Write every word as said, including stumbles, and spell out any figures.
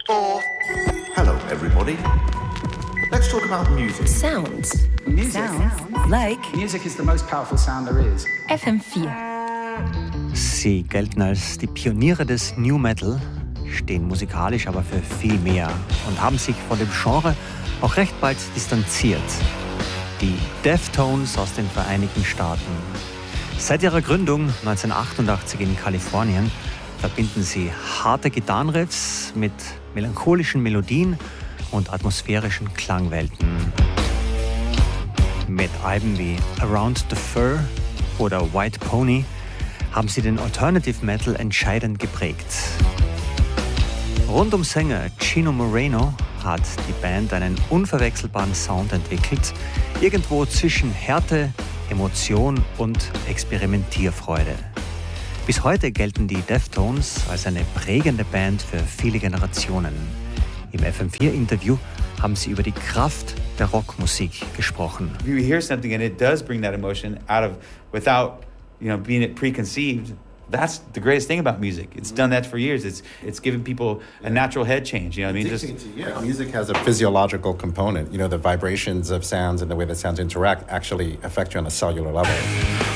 Or, hello everybody. Let's talk about music. Sounds. Music. Sounds. Like. Music is the most powerful sound there is. F M vier. Sie gelten als die Pioniere des New Metal, stehen musikalisch aber für viel mehr und haben sich von dem Genre auch recht bald distanziert. Die Deftones aus den Vereinigten Staaten. Seit ihrer Gründung neunzehnhundertachtundachtzig in Kalifornien verbinden sie harte Gitarrenriffs mit melancholischen Melodien und atmosphärischen Klangwelten. Mit Alben wie Around the Fur oder White Pony haben sie den Alternative Metal entscheidend geprägt. Rund um Sänger Chino Moreno hat die Band einen unverwechselbaren Sound entwickelt, irgendwo zwischen Härte, Emotion und Experimentierfreude. Bis heute gelten die Deftones als eine prägende Band für viele Generationen. Im F M vier Interview haben sie über die Kraft der Rockmusik gesprochen. You hear something and it does bring that emotion out of, without, you know, being it preconceived. That's the greatest thing about music. It's done that for years. It's it's given people a natural head change. You know what I mean? Just yeah, music has a physiological component. You know, the vibrations of sounds and the way the sounds interact actually affect you on a cellular level.